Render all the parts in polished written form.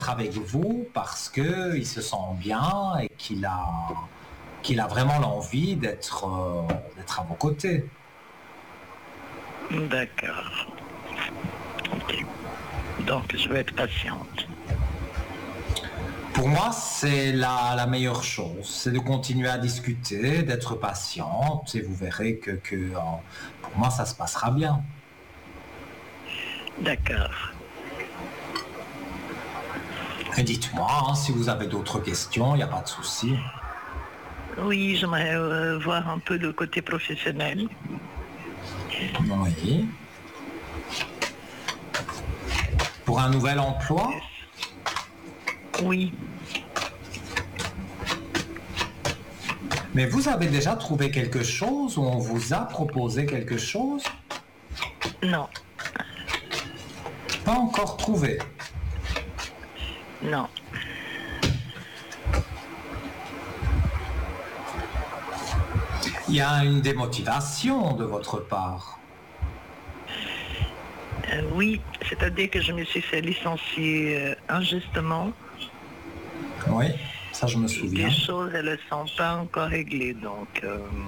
avec vous parce qu'il se sent bien et qu'il a vraiment l'envie d'être à vos côtés. D'accord. Ok. Donc, je vais être patiente. Pour moi, c'est la meilleure chose, c'est de continuer à discuter, d'être patiente, et vous verrez que pour moi, ça se passera bien. D'accord. Et dites-moi, si vous avez d'autres questions, il n'y a pas de souci. Oui, j'aimerais voir un peu le côté professionnel. Oui. Pour un nouvel emploi? Oui. Mais vous avez déjà trouvé quelque chose ou on vous a proposé quelque chose? Non. Pas encore trouvé? Non. Il y a une démotivation de votre part. Oui, c'est-à-dire que je me suis fait licencier injustement. Oui, ça je me souviens. Les choses, elles ne sont pas encore réglées, donc...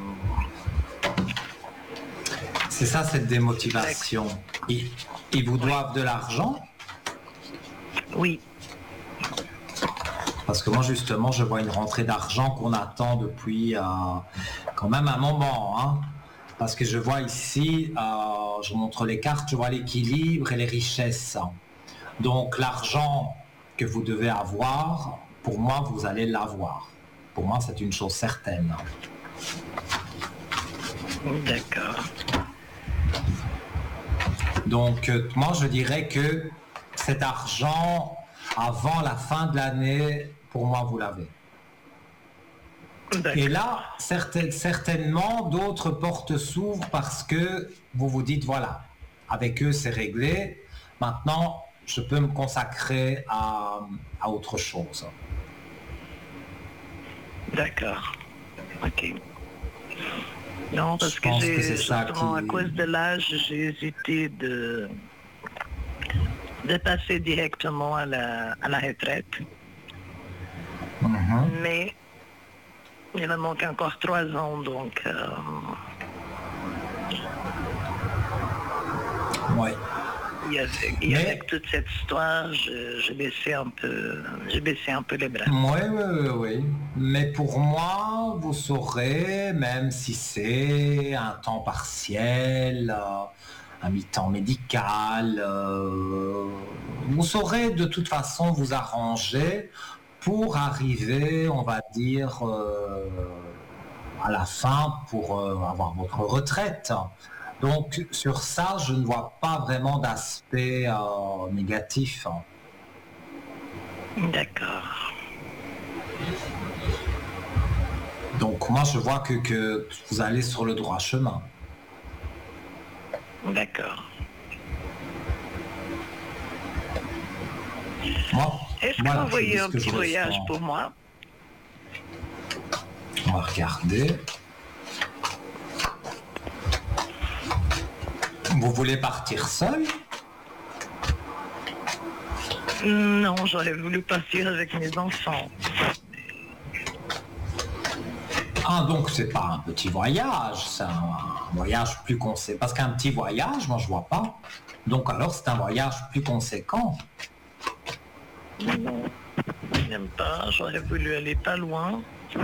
C'est ça, cette démotivation. Ils vous doivent de l'argent? Oui. Parce que moi, justement, je vois une rentrée d'argent qu'on attend depuis quand même un moment. Hein. Parce que je vois ici, je montre les cartes, je vois l'équilibre et les richesses. Donc l'argent que vous devez avoir, pour moi, vous allez l'avoir. Pour moi, c'est une chose certaine. D'accord. Donc, moi, je dirais que cet argent, avant la fin de l'année, pour moi, vous l'avez. Et là, certainement, d'autres portes s'ouvrent parce que vous vous dites, voilà, avec eux, c'est réglé. Maintenant, je peux me consacrer à autre chose. D'accord. Ok. Non, parce que justement, à cause de l'âge, j'ai hésité de passer directement à la retraite. Mais il me manque encore 3 ans, donc... Oui. Et avec toute cette histoire, j'ai baissé un peu les bras. Oui. Mais pour moi, vous saurez, même si c'est un temps partiel, un mi-temps médical, vous saurez de toute façon vous arranger pour arriver, on va dire, à la fin pour avoir votre retraite. Donc sur ça, je ne vois pas vraiment d'aspect négatif. D'accord. Donc moi je vois que vous allez sur le droit chemin. D'accord. Est-ce que vous voyez un petit voyage pour moi? On va regarder. Vous voulez partir seul? Non, j'aurais voulu partir avec mes enfants. Ah, donc c'est pas un petit voyage, c'est un voyage plus conséquent. Parce qu'un petit voyage, moi je vois pas. Donc alors c'est un voyage plus conséquent. Non, je n'aime pas, j'aurais voulu aller pas loin.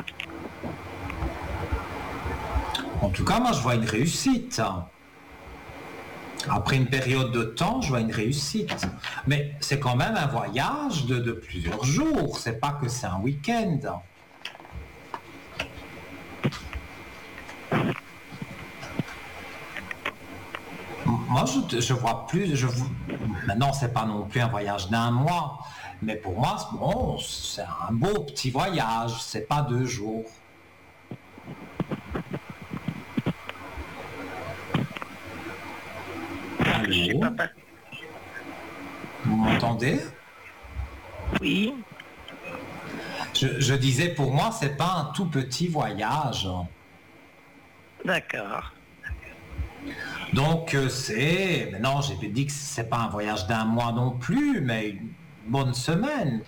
En tout cas, moi je vois une réussite. Après une période de temps, je vois une réussite. Mais c'est quand même un voyage de plusieurs jours. C'est pas que c'est un week-end. Moi, je vois plus. Maintenant, c'est pas non plus un voyage d'1 mois. Mais pour moi, bon, c'est un beau petit voyage. C'est pas 2 jours. Allô? Vous m'entendez? Oui. Je disais, pour moi, c'est pas un tout petit voyage. D'accord. Donc c'est... Non, j'ai dit que c'est pas un voyage d'1 mois non plus, mais bonne semaine.